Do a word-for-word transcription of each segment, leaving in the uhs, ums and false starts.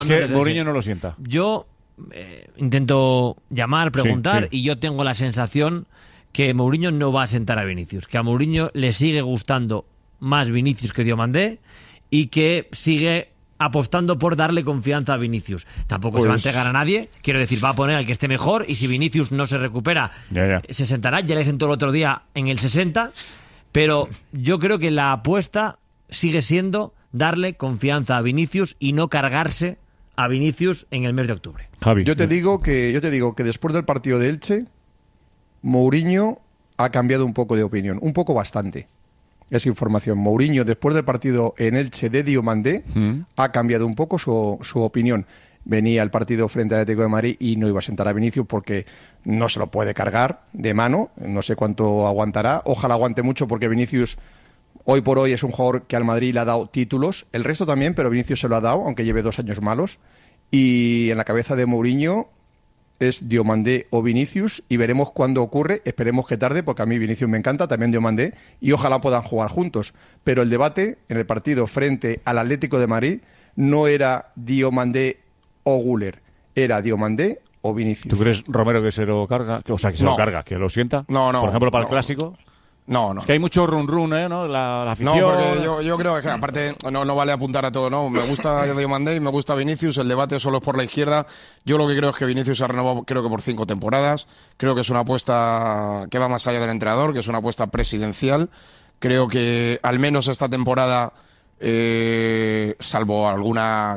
Que Mourinho no lo sienta. Yo eh, intento llamar, preguntar, sí, sí. y yo tengo la sensación que Mourinho no va a sentar a Vinicius, que a Mourinho le sigue gustando más Vinicius que Diomandé y que sigue apostando por darle confianza a Vinicius. Tampoco pues... se va a entregar a nadie, quiero decir, va a poner al que esté mejor, y si Vinicius no se recupera, ya, ya. se sentará. Ya le sentó el otro día en el sesenta, pero yo creo que la apuesta sigue siendo darle confianza a Vinicius y no cargarse a Vinicius en el mes de octubre. Javi. Yo te digo que, yo te digo que después del partido de Elche, Mourinho ha cambiado un poco de opinión, un poco bastante. Es información. Mourinho, después del partido en Elche de Diomandé, mm. ha cambiado un poco su, su opinión. Venía el partido frente al Atlético de Madrid y no iba a sentar a Vinicius porque no se lo puede cargar de mano. No sé cuánto aguantará. Ojalá aguante mucho porque Vinicius, hoy por hoy, es un jugador que al Madrid le ha dado títulos. El resto también, pero Vinicius se lo ha dado, aunque lleve dos años malos. Y en la cabeza de Mourinho es Diomandé o Vinicius, y veremos cuándo ocurre. Esperemos que tarde, porque a mí Vinicius me encanta, también Diomandé, y ojalá puedan jugar juntos. Pero el debate en el partido frente al Atlético de Madrid no era Diomandé o Güler, era Diomandé o Vinicius. ¿Tú crees, Romero, que se lo carga? O sea, que se no. lo carga, que lo sienta. No, no. Por ejemplo, para no. el Clásico. No, no. Es que hay mucho run run, ¿eh? ¿No? La, la afición. No, porque yo, yo creo que aparte no, no vale apuntar a todo, ¿no? Me gusta Diomandé y me gusta Vinicius, el debate solo es por la izquierda. Yo lo que creo es que Vinicius se ha renovado, creo que por cinco temporadas. Creo que es una apuesta que va más allá del entrenador, que es una apuesta presidencial. Creo que al menos esta temporada, eh, salvo alguna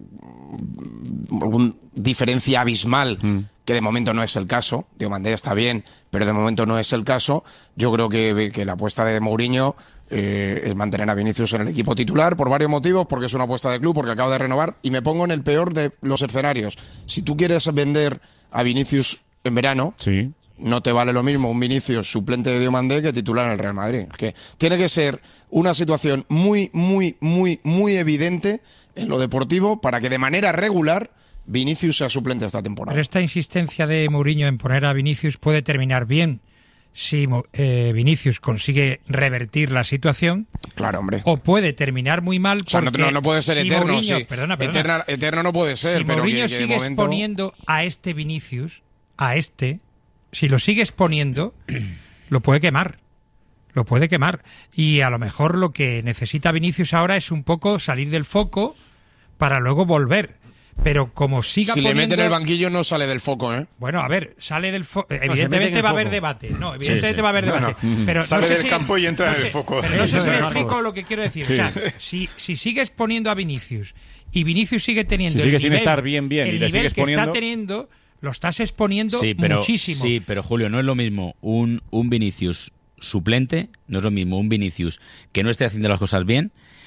algún diferencia abismal, mm. que de momento no es el caso, Diomandé está bien, pero de momento no es el caso, yo creo que, que la apuesta de Mourinho eh, es mantener a Vinicius en el equipo titular por varios motivos, porque es una apuesta de club, porque acaba de renovar, y me pongo en el peor de los escenarios. Si tú quieres vender a Vinicius en verano, sí. no te vale lo mismo un Vinicius suplente de Diomandé que titular en el Real Madrid. Es que tiene que ser una situación muy, muy, muy, muy evidente en lo deportivo para que de manera regular Vinicius sea suplente esta temporada. Pero esta insistencia de Mourinho en poner a Vinicius puede terminar bien si eh, Vinicius consigue revertir la situación. Claro, hombre. O puede terminar muy mal porque... O sea, no, no puede ser si eterno, Mourinho, sí. Perdona, perdona. Eterna, eterno no puede ser, si pero Mourinho que, que sigue momento... exponiendo a este Vinicius, a este, si lo sigue exponiendo, lo puede quemar. Lo puede quemar. Y a lo mejor lo que necesita Vinicius ahora es un poco salir del foco para luego volver. Pero como siga si poniendo... le meten el banquillo no sale del foco, ¿eh? Bueno, a ver, sale del foco... No, evidentemente va a haber debate. No, evidentemente sí, sí. va a haber debate. No, no. Pero sale no sé del si, campo y entra no en sé, el foco. Pero no sé si me Sí. explico lo que quiero decir. Sí. O sea, si, si sigues poniendo a Vinicius y Vinicius sigue teniendo Si sigue el sin nivel, estar bien, bien, el y le nivel sigues que poniendo... está teniendo, lo estás exponiendo sí, pero, muchísimo. Sí, pero Julio, no es lo mismo un, un Vinicius suplente, no es lo mismo un Vinicius que no esté haciendo las cosas bien,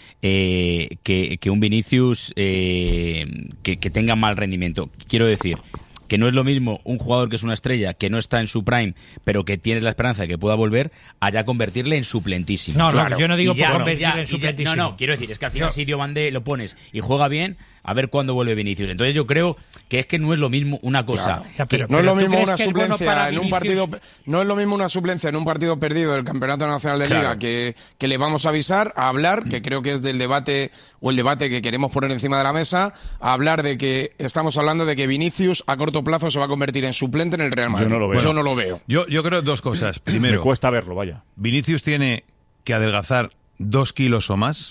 eh, que, que un Vinicius eh, que, que tenga mal rendimiento. Quiero decir que no es lo mismo un jugador que es una estrella, que no está en su prime, pero que tienes la esperanza de que pueda volver, a ya convertirle en suplentísimo. No, claro. no, yo no digo Y ya, por no, convertirle ya, en y ya, suplentísimo. No, no, quiero decir, es que al final Yo... si Diomandé lo pones y juega bien, a ver cuándo vuelve Vinicius. Entonces yo creo que es que no es lo mismo una cosa. Claro. Ya, pero, no es lo mismo una suplencia suplencia en un partido, no es lo mismo una suplencia en un partido perdido del Campeonato Nacional de Liga Claro. que, que le vamos a avisar, a hablar, que creo que es del debate o el debate que queremos poner encima de la mesa, a hablar de que estamos hablando de que Vinicius a corto plazo se va a convertir en suplente en el Real Madrid. Yo no lo veo. Yo no lo veo. Yo, yo creo dos cosas. Primero, Me cuesta verlo, vaya. Vinicius tiene que adelgazar dos kilos o más,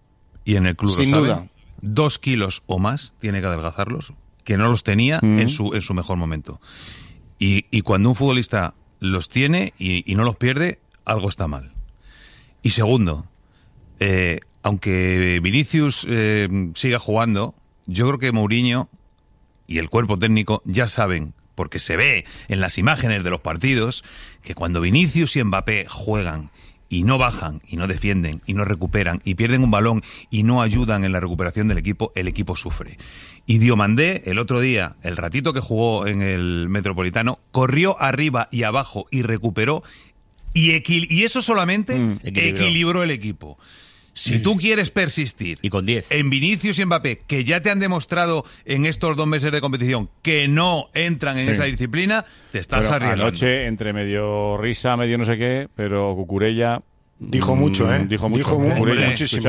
y en el club Sin lo saben. duda. Dos kilos o más tiene que adelgazarlos, que no los tenía Mm. en su en su mejor momento. Y, y cuando un futbolista los tiene y, y no los pierde, algo está mal. Y segundo, eh, aunque Vinicius eh, siga jugando, yo creo que Mourinho y el cuerpo técnico ya saben, porque se ve en las imágenes de los partidos, que cuando Vinicius y Mbappé juegan y no bajan, y no defienden, y no recuperan, y pierden un balón y no ayudan en la recuperación del equipo, el equipo sufre. Y Diomandé, el otro día, el ratito que jugó en el Metropolitano, corrió arriba y abajo y recuperó, y, equil- y eso solamente Mm, equilibró. equilibró el equipo. Si tú quieres persistir Y con diez. en Vinicius y Mbappé, que ya te han demostrado en estos dos meses de competición que no entran en Sí. esa disciplina, te estás Pero arriesgando. anoche, entre medio risa, medio no sé qué, pero Cucurella Dijo mucho, ¿eh? Dijo mucho. Dijo mu- Cucurella, muchísimo. escuchad.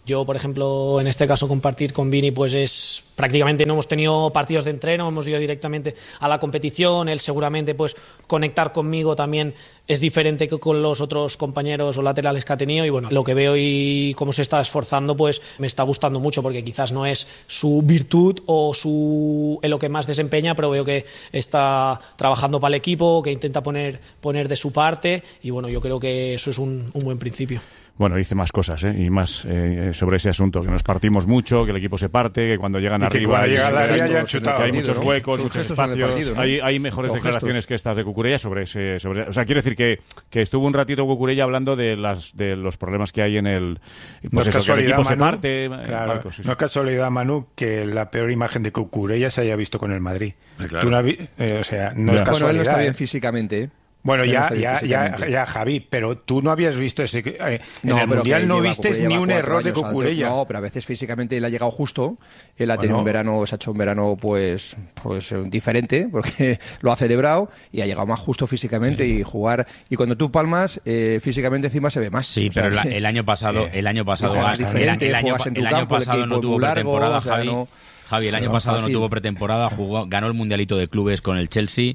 Yo, por ejemplo, en este caso compartir con Vini, pues es prácticamente no hemos tenido partidos de entreno, hemos ido directamente a la competición. Él seguramente pues conectar conmigo también es diferente que con los otros compañeros o laterales que ha tenido, y bueno, lo que veo y cómo se está esforzando pues me está gustando mucho, porque quizás no es su virtud o su en lo que más desempeña, pero veo que está trabajando para el equipo, que intenta poner, poner de su parte, y bueno, yo creo que eso es un, un buen principio. Bueno, dice más cosas, ¿eh? Y más eh, sobre ese asunto, que nos partimos mucho, que el equipo se parte, que cuando llegan y arriba que llega hay, la hay, ya han chutado, que hay partido, muchos ¿no? huecos, Son muchos gestos en el espacios. partido, ¿no? hay, hay mejores Son declaraciones gestos. que estas de Cucurella sobre ese... Sobre, o sea, quiero decir que, que estuvo un ratito Cucurella hablando de las de los problemas que hay en el... Pues no es eso, que el equipo Manu, se parte... claro, Marcos, sí, no es casualidad, Manu, que la peor imagen de Cucurella se haya visto con el Madrid. Eh, claro. Tú no vi- eh, o sea, no Ya. es Bueno, casualidad. él no está bien ¿eh? físicamente, ¿eh? Bueno, Él no ya, está bien ya, ya, físicamente. ya, Javi, pero tú no habías visto ese... eh, en No, el pero Mundial que no lleva- vistes Cucurella ni lleva un cuatro error de años alto. Cucurella. No, pero a veces físicamente él ha llegado justo. Él ha tenido Bueno. un verano, se ha hecho un verano pues pues eh, diferente, porque lo ha celebrado y ha llegado más justo físicamente, y jugar. Y cuando tú palmas, eh, físicamente encima se ve más. Sí, O sea, pero la- que- el año pasado, Sí. el año pasado, Y juegas el- diferente, el, año, juegas en tu el año campo, el pasado equipo no es tuvo muy largo, pretemporada, o sea, Javi. no- Javi, el año no es pasado no fácil. tuvo pretemporada, jugó, ganó el mundialito de clubes con el Chelsea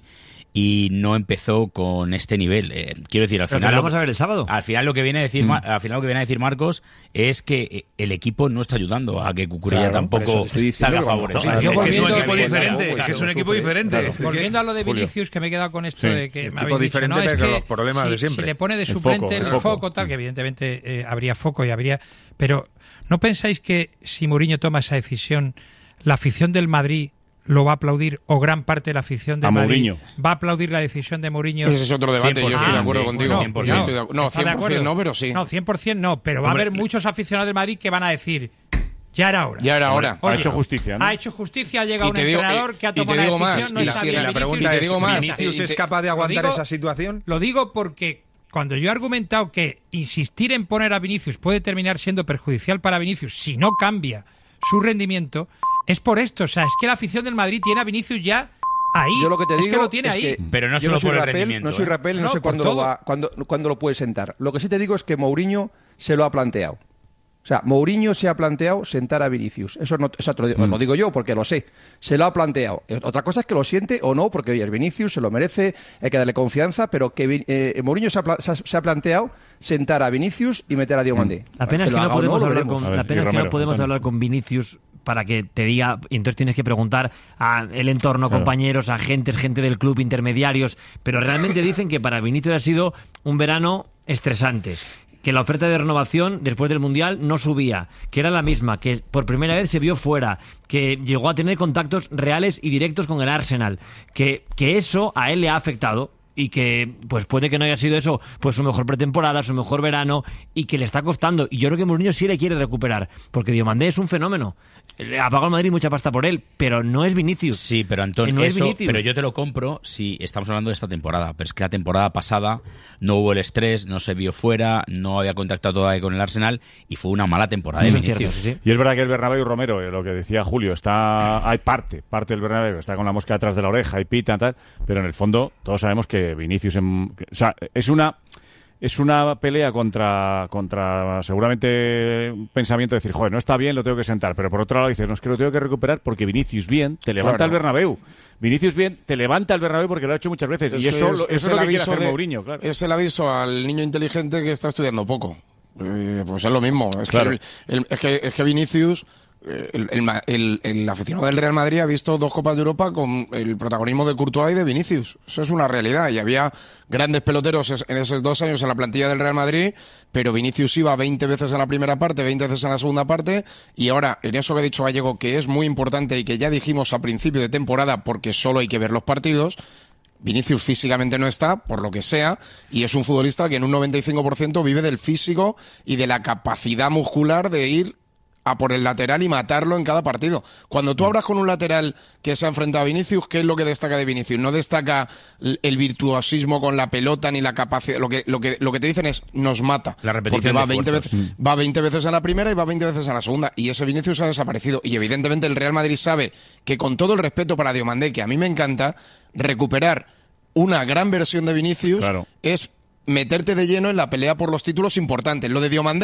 y no empezó con este nivel. Eh, quiero decir, al Pero final que lo lo- vamos a ver el sábado. Al final lo que viene a decir, Mar- al final lo que viene a decir Marcos es que eh, el equipo no está ayudando a que Cucurella Claro, por eso tampoco te estoy diciendo salga que vamos- favorecido. No, yo Es que es un volviendo- equipo volviendo- diferente, claro, es que es un claro, equipo sufre, diferente. claro. Es que- Volviendo a lo de Julio. Vinicius, que me he quedado con esto Sí. de que me Equipo habéis dicho, diferente, ¿no? Es pero que los problemas si, de siempre. si le pone de El suplente foco, el, el foco, foco. tal, que evidentemente eh, habría foco y habría... Pero ¿no pensáis que si Mourinho toma esa decisión, la afición del Madrid lo va a aplaudir, o gran parte de la afición del A Madrid Mourinho. va a aplaudir la decisión de Mourinho? Ese es otro debate, yo estoy de cien por ciento, acuerdo sí, contigo. bueno, Yo cien por ciento. estoy de acu- no, ¿Está de cien por ciento acuerdo? no, pero sí. No, cien por ciento no, pero va a Hombre, haber muchos aficionados del Madrid que van a decir, ya era hora. Ya era hora. Ha Oye, hecho justicia, ¿no? Ha hecho justicia, ha llegado Y un te digo- entrenador y- que ha y te tomado digo una más, decisión, no y la- está y bien la Vinicius, pregunta y es, te digo más. ¿Vinicius y es te- capaz de lo aguantar digo- esa situación? Lo digo porque cuando yo he argumentado que insistir en poner a Vinicius puede terminar siendo perjudicial para Vinicius si no cambia su rendimiento, es por esto. O sea, es que la afición del Madrid tiene a Vinicius ya ahí. Yo lo que te es digo que lo tiene es ahí. que Pero no yo solo soy por el Rapel, rendimiento, no soy ¿eh? Rapel, no, No, sé por cuándo lo, todo. va, cuándo, cuándo lo puede sentar. Lo que sí te digo es que Mourinho se lo ha planteado. O sea, Mourinho se ha planteado sentar a Vinicius. Eso no, eso otro- Mm. lo digo yo porque lo sé. Se lo ha planteado. Eh, Otra cosa es que lo siente o no, porque oye, es Vinicius, se lo merece, hay que darle confianza, pero que Vin- eh, Mourinho se ha, pla- se ha- se ha planteado sentar a Vinicius y meter a Diomandé. La pena es que lo no haga o podemos lo hablar veremos. con, A ver, la pena y es que no Romero, podemos Antonio. hablar con Vinicius para que te diga, y entonces tienes que preguntar a el entorno, Claro. compañeros, agentes, gente del club, intermediarios, pero realmente dicen que para Vinicius ha sido un verano estresante, que la oferta de renovación después del Mundial no subía, que era la misma, que por primera vez se vio fuera, que llegó a tener contactos reales y directos con el Arsenal, que, que eso a él le ha afectado y que pues puede que no haya sido eso pues su mejor pretemporada, su mejor verano, y que le está costando, y yo creo que Mourinho sí le quiere recuperar, porque Diomandé es un fenómeno, le ha pagado al Madrid mucha pasta por él, pero no es Vinicius. Sí, pero Que Antonio, no es eso, Vinicius. pero yo te lo compro si estamos hablando de esta temporada. Pero es que la temporada pasada no hubo el estrés, no se vio fuera, no había contactado todavía con el Arsenal y fue una mala temporada de Eso es Vinicius. cierto, sí, sí. Y es verdad que el Bernabéu, Romero, eh, lo que decía Julio, está hay parte, parte del Bernabéu, está con la mosca detrás de la oreja y pita tal, pero en el fondo todos sabemos que Vinicius, en- que- o sea, es una es una pelea contra contra seguramente un pensamiento de decir, joder, no está bien, lo tengo que sentar, pero por otro lado dices, no, es que lo tengo que recuperar porque Vinicius bien te levanta Claro. el Bernabéu. Vinicius bien te levanta el Bernabéu porque lo ha hecho muchas veces Es y que eso, es- lo- eso es el lo que quiere aviso hacer de- Mourinho, claro. Es el aviso al niño inteligente que está estudiando poco. Eh, pues es lo mismo. Es, Claro. que, el- el- es, que, es que Vinicius, eh, el, el, ma- el- el aficionado del Real Madrid ha visto dos Copas de Europa con el protagonismo de Courtois y de Vinicius. Eso es una realidad. Y había grandes peloteros es- en esos dos años en la plantilla del Real Madrid, pero Vinicius iba veinte veces en la primera parte, veinte veces en la segunda parte, y ahora, en eso que ha dicho Gallego, que es muy importante y que ya dijimos a principio de temporada, porque solo hay que ver los partidos, Vinicius físicamente no está, por lo que sea, y es un futbolista que en un noventa y cinco por ciento vive del físico y de la capacidad muscular de ir a por el lateral y matarlo en cada partido. Cuando tú hablas con un lateral que se ha enfrentado a Vinicius, ¿qué es lo que destaca de Vinicius? No destaca l- el virtuosismo con la pelota ni la capacidad. Lo que, lo que, lo que te dicen es, nos mata. La repetición Porque va de veinte esfuerzos. veces, va veinte veces en la primera y va veinte veces en la segunda. Y ese Vinicius ha desaparecido. Y evidentemente el Real Madrid sabe que, con todo el respeto para Diomandé, que a mí me encanta, recuperar una gran versión de Vinicius Claro. es meterte de lleno en la pelea por los títulos importantes. Lo de Diomandé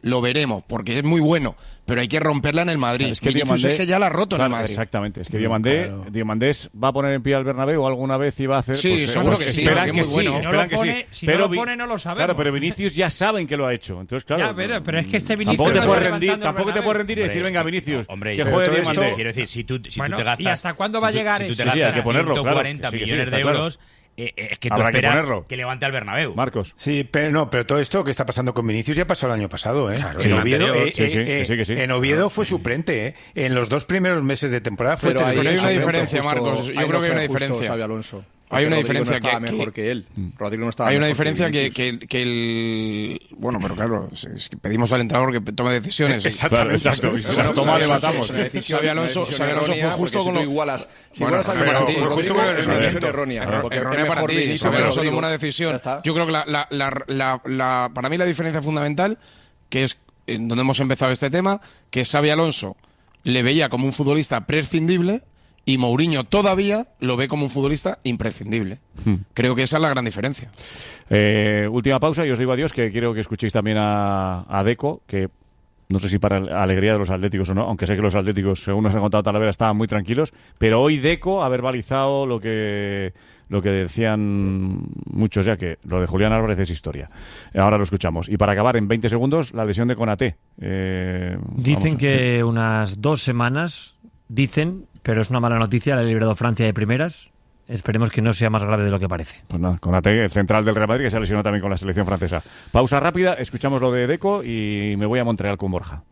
lo veremos, porque es muy bueno, pero hay que romperla en el Madrid. Claro, es que Vinicius Diomandé, es que ya la ha roto claro, en el Madrid. Exactamente, es que Diomandé, Claro. Diomandé va a poner en pie al Bernabéu alguna vez y va a hacer... Sí, pues, seguro pues, que sí, esperan porque que es muy sí, bueno. esperan Si no lo que pone- sí. si no pero lo Vi- pone, no lo sabemos. Claro, pero Vinicius ya saben que lo ha hecho. Entonces, claro, Ya, pero, pero es que este Vinicius tampoco te no puedes está rendir, levantando el tampoco te Bernabéu. puedes rendir y decir, Hombre, venga, Vinicius, hombre, que pero juegue todo esto, Diomandé. quiero decir, si tú, si Bueno, tú te gastas... ¿y hasta cuándo va a si tú- llegar si tú te eso? Sí, sí, hay gastas que ponerlo, ciento claro, cuarenta que sí, que sí, millones está de claro. euros, eh, eh, es que tú Habrá que esperas ponerlo. que levante al Bernabéu. Marcos. Sí, pero no, pero todo esto que está pasando con Vinicius ya pasó el año pasado, ¿eh? Claro, en, sí, Oviedo, anterior. eh, Sí, sí, eh, que sí, que sí. en Oviedo fue suplente, ¿eh? En los dos primeros meses de temporada fue Pero ahí Pero hay titular. una justo- diferencia, justo- Marcos. Yo ahí creo no que hay fue una justo diferencia. Xabi Alonso. Hay una Porque Rodrigo diferencia no estaba que- mejor que él. Rodrigo no estaba Hay una mejor diferencia que, Vinicius. que, que el... Bueno, pero claro, es que pedimos al entrenador que tome decisiones. Claro, exacto. Si se las toma, le matamos. Una decisión- Xabi Alonso, una decisión Xabi Alonso fue errónea, justo porque con si lo... tú igualas, si Bueno, igualas a pero Vinicius fue con justo Rodrigo, con el es una decisión rendimiento. errónea. Error- porque errónea es para mejor ti. Vinicius Xabi que Alonso Rodrigo. tomó una Ya decisión. está. Yo creo que la, la, la, la, la- para mí la diferencia fundamental, que es en donde hemos empezado este tema, que Xabi Alonso le veía como un futbolista prescindible y Mourinho todavía lo ve como un futbolista imprescindible. Hmm. Creo que esa es la gran diferencia. Eh, última pausa y os digo adiós, que quiero que escuchéis también a, a Deco, que no sé si para alegría de los atléticos o no, aunque sé que los atléticos, según nos ha contado Talavera, estaban muy tranquilos, pero hoy Deco ha verbalizado lo que lo que decían muchos ya, que lo de Julián Álvarez es historia. Ahora lo escuchamos. Y para acabar, en veinte segundos, la lesión de Konaté. Eh, Dicen vamos a- que unas dos semanas, dicen, pero es una mala noticia, la ha librado Francia de primeras. Esperemos que no sea más grave de lo que parece. Pues nada, Konaté, el central del Real Madrid, que se ha lesionado también con la selección francesa. Pausa rápida, escuchamos lo de Deco y me voy a Montreal con Borja.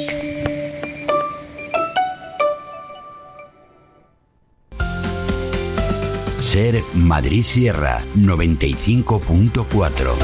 Ser Madrid Sierra noventa y cinco punto cuatro.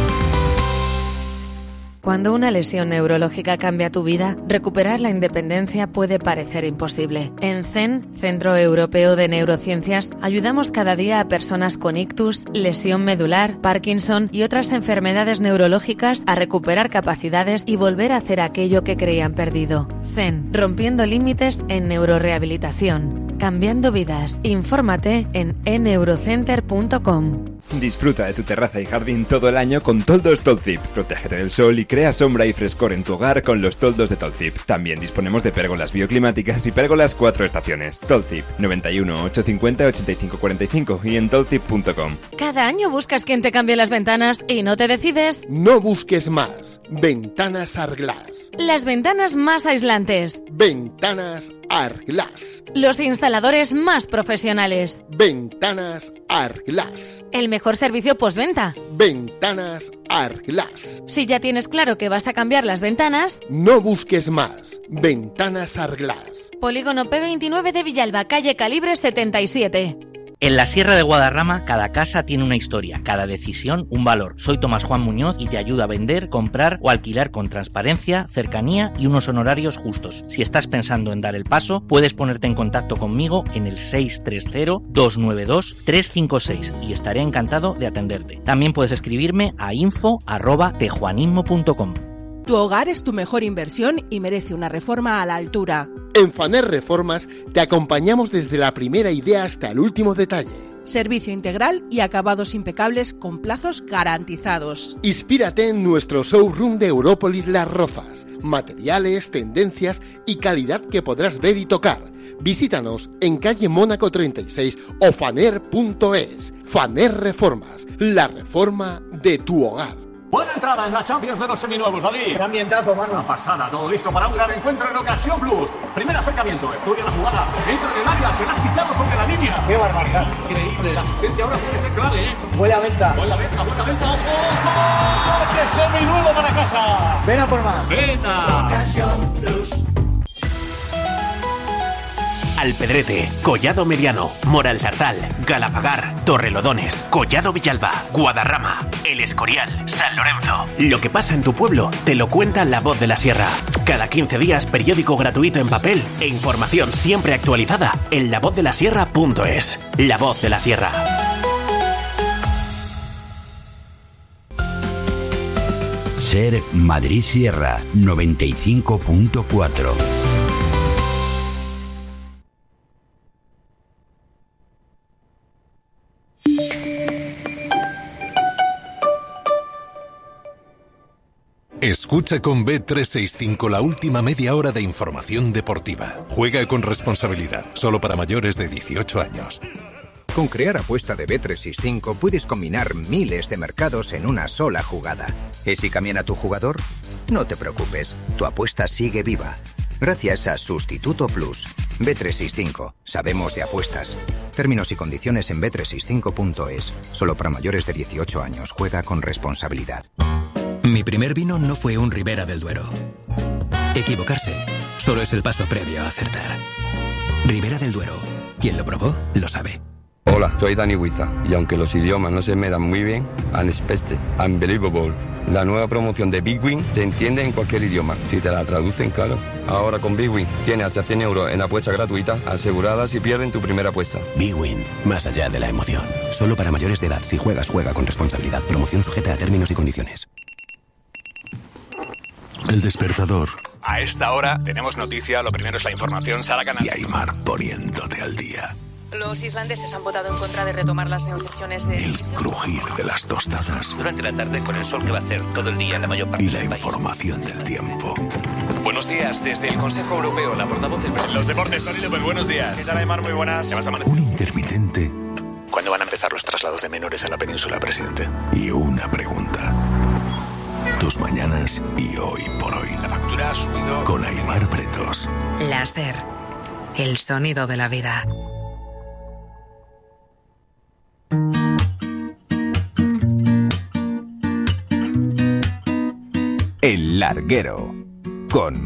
Cuando una lesión neurológica cambia tu vida, recuperar la independencia puede parecer imposible. En C E N, Centro Europeo de Neurociencias, ayudamos cada día a personas con ictus, lesión medular, Parkinson y otras enfermedades neurológicas a recuperar capacidades y volver a hacer aquello que creían perdido. C E N, rompiendo límites en neurorehabilitación. Cambiando vidas. Infórmate en e neurocenter punto com. Disfruta de tu terraza y jardín todo el año con toldos Tolzip. Protégete del sol y crea sombra y frescor en tu hogar con los toldos de Tolzip. También disponemos de pérgolas bioclimáticas y pérgolas cuatro estaciones. Tolzip, noventa y uno, ochocientos cincuenta, ochenta y cinco cuarenta y cinco y en tolzip punto com. Cada año buscas quien te cambie las ventanas y no te decides. No busques más. Ventanas Arglass. Las ventanas más aislantes. Ventanas Arglass. Los instaladores más profesionales. Ventanas Arglass. El mejor servicio postventa. Ventanas Arglass. Si ya tienes claro que vas a cambiar las ventanas, no busques más. Ventanas Arglass. Polígono P veintinueve de Villalba, calle Calibre setenta y siete. En la Sierra de Guadarrama, cada casa tiene una historia, cada decisión un valor. Soy Tomás Juan Muñoz y te ayudo a vender, comprar o alquilar con transparencia, cercanía y unos honorarios justos. Si estás pensando en dar el paso, puedes ponerte en contacto conmigo en el seis tres cero, dos nueve dos, tres cinco seis y estaré encantado de atenderte. También puedes escribirme a info arroba tejuanismo punto com. Tu hogar es tu mejor inversión y merece una reforma a la altura. En Faner Reformas te acompañamos desde la primera idea hasta el último detalle. Servicio integral y acabados impecables con plazos garantizados. Inspírate en nuestro showroom de Európolis Las Rozas. Materiales, tendencias y calidad que podrás ver y tocar. Visítanos en calle Mónaco treinta y seis o faner punto es. Faner Reformas, la reforma de tu hogar. Buena entrada en la Champions de los seminuevos, David. ¡Qué ambientazo, mano! Una pasada, todo listo para un gran encuentro en Ocasión Plus. Primer acercamiento, estudia la jugada, entra en el área, se la ha quitado sobre la línea. ¡Qué barbaridad! Increíble, la asistencia ahora puede ser clave, ¿eh? Buena venta. Buena venta, buena venta, ojo. ¡Coche seminuevo para casa! Ven a por más. Venta. Ocasión Plus. Alpedrete, Collado Mediano, Moralzarzal, Galapagar, Torrelodones, Collado Villalba, Guadarrama, El Escorial, San Lorenzo. Lo que pasa en tu pueblo te lo cuenta La Voz de la Sierra. Cada quince días periódico gratuito en papel e información siempre actualizada en la voz de la sierra punto es. La Voz de la Sierra. Ser Madrid Sierra noventa y cinco punto cuatro. Escucha con B trescientos sesenta y cinco la última media hora de información deportiva. Juega con responsabilidad, solo para mayores de dieciocho años. Con Crear Apuesta de B trescientos sesenta y cinco puedes combinar miles de mercados en una sola jugada. ¿Y si cambian tu jugador? No te preocupes, tu apuesta sigue viva. Gracias a Sustituto Plus. B trescientos sesenta y cinco. Sabemos de apuestas. Términos y condiciones en B trescientos sesenta y cinco punto es. Solo para mayores de dieciocho años. Juega con responsabilidad. Mi primer vino no fue un Ribera del Duero. Equivocarse solo es el paso previo a acertar. Ribera del Duero. Quien lo probó, lo sabe. Hola, soy Dani Huiza, y aunque los idiomas no se me dan muy bien, Unexpected, Unbelievable, la nueva promoción de Big Win te entiende en cualquier idioma, si te la traducen, claro. Ahora con Big Win tienes hasta cien euros en apuestas gratuitas, aseguradas si pierden tu primera apuesta. Big Win, más allá de la emoción. Solo para mayores de edad. Si juegas, juega con responsabilidad. Promoción sujeta a términos y condiciones. El despertador. A esta hora tenemos noticia, lo primero es la información, Sara Canal. Y Aymar poniéndote al día. Los islandeses han votado en contra de retomar las negociaciones de... El crujir de las tostadas. Durante la tarde con el sol que va a hacer todo el día en la mayor parte y del país. Y la información del tiempo. Buenos días, desde el Consejo Europeo, la portavoz del... Los deportes, Tony López, buenos días. ¿Qué tal, Aymar? Muy buenas. ¿Qué vas a amanecer? Un intermitente. ¿Cuándo van a empezar los traslados de menores a la península, presidente? Y una pregunta. Tus mañanas y hoy por hoy. La factura ha subido... Con Aymar Pretos. Láser. El sonido de la vida. El Larguero, con